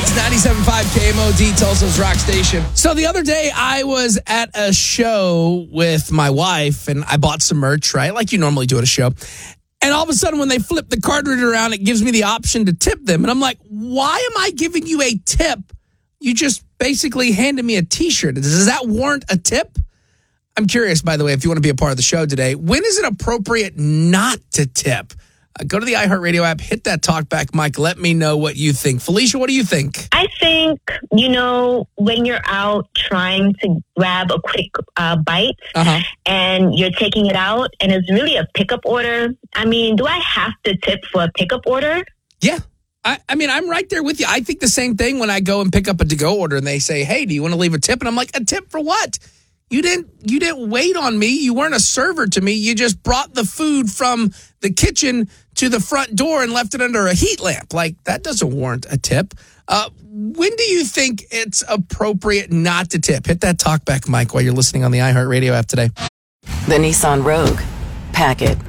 It's 97.5 KMOD, Tulsa's Rock Station. So the other day, I was at a show with my wife, and I bought some merch, right? Like you normally do at a show. And all of a sudden, when they flip the card reader around, it gives me the option to tip them. And I'm like, why am I giving you a tip? You just basically handed me a T-shirt. Does that warrant a tip? I'm curious, by the way, if you want to be a part of the show today, when is it appropriate not to tip? Go to the iHeartRadio app, hit that talkback mic. Let me know what you think. Felicia, what do you think? I think, when you're out trying to grab a quick bite and you're taking it out and it's really a pickup order. I mean, do I have to tip for a pickup order? Yeah. I mean, I'm right there with you. I think the same thing when I go and pick up a to-go order and they say, hey, do you want to leave a tip? And I'm like, a tip for what? You didn't wait on me. You weren't a server to me. You just brought the food from the kitchen to the front door and left it under a heat lamp. Like, that doesn't warrant a tip. When do you think it's appropriate not to tip? Hit that talkback mic while you're listening on the iHeartRadio app today. The Nissan Rogue. Pack it.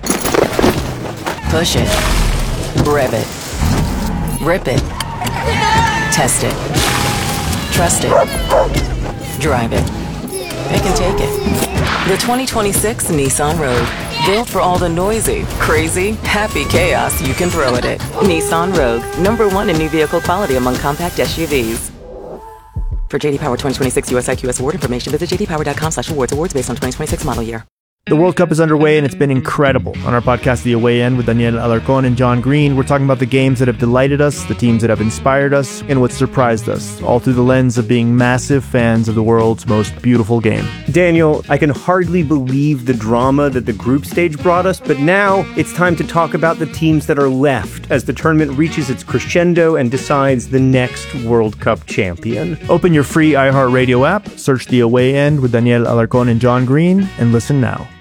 Push it. Rev it. Rip it. Test it. Trust it. Drive it. It can take it. The 2026 Nissan Rogue. Built for all the noisy, crazy, happy chaos you can throw at it. Nissan Rogue. #1 in new vehicle quality among compact SUVs. For JD Power 2026 US IQS award information, visit jdpower.com/awards. Awards based on 2026 model year. The World Cup is underway, and it's been incredible. On our podcast, The Away End, with Daniel Alarcón and John Green, we're talking about the games that have delighted us, the teams that have inspired us, and what surprised us, all through the lens of being massive fans of the world's most beautiful game. Daniel, I can hardly believe the drama that the group stage brought us, but now it's time to talk about the teams that are left as the tournament reaches its crescendo and decides the next World Cup champion. Open your free iHeartRadio app, search The Away End with Daniel Alarcón and John Green, and listen now.